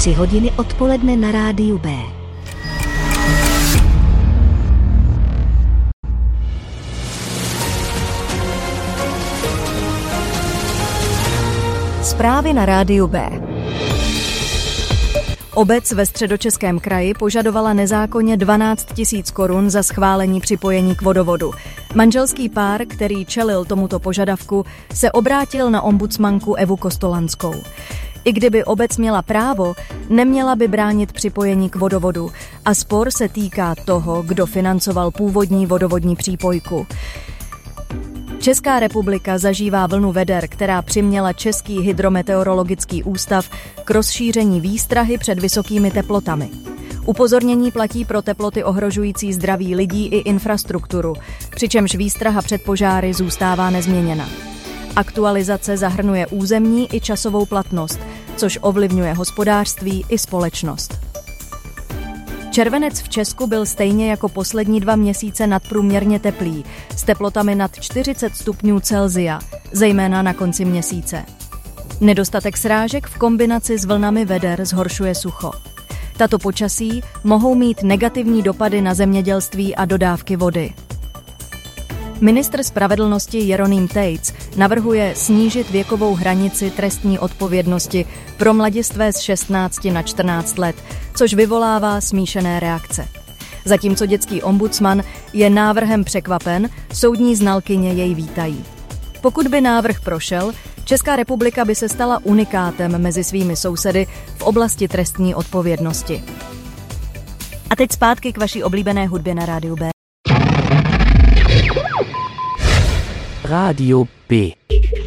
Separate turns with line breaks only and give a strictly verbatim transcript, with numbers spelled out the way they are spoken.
Tři hodiny odpoledne na rádiu B.
Zprávy na rádiu B. Obec ve Středočeském kraji požadovala nezákonně dvanáct tisíc korun za schválení připojení k vodovodu. Manželský pár, který čelil tomuto požadavku, se obrátil na ombudsmanku Evu Kostolanskou. I kdyby obec měla právo, neměla by bránit připojení k vodovodu a spor se týká toho, kdo financoval původní vodovodní přípojku. Česká republika zažívá vlnu veder, která přiměla Český hydrometeorologický ústav k rozšíření výstrahy před vysokými teplotami. Upozornění platí pro teploty ohrožující zdraví lidí i infrastrukturu, přičemž výstraha před požáry zůstává nezměněna. Aktualizace zahrnuje územní i časovou platnost, což ovlivňuje hospodářství i společnost. Červenec v Česku byl stejně jako poslední dva měsíce nadprůměrně teplý, s teplotami nad čtyřicet stupňů Celsia, zejména na konci měsíce. Nedostatek srážek v kombinaci s vlnami veder zhoršuje sucho. Tato počasí mohou mít negativní dopady na zemědělství a dodávky vody. Ministr spravedlnosti Jeroným Tejc navrhuje snížit věkovou hranici trestní odpovědnosti pro mladistvé z šestnácti na čtrnáct let, což vyvolává smíšené reakce. Zatímco dětský ombudsman je návrhem překvapen, soudní znalkyně jej vítají. Pokud by návrh prošel, Česká republika by se stala unikátem mezi svými sousedy v oblasti trestní odpovědnosti. A teď zpátky k vaší oblíbené hudbě na rádiu B.
Radio B.